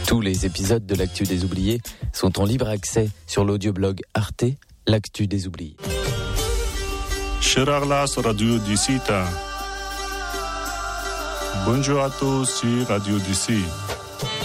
Tous les épisodes de l'Actu des Oubliés sont en libre accès sur l'audioblog Arte, l'Actu des Oubliés. Shirarlas Radio Dicita. Bonjour à tous sur Radio Dici.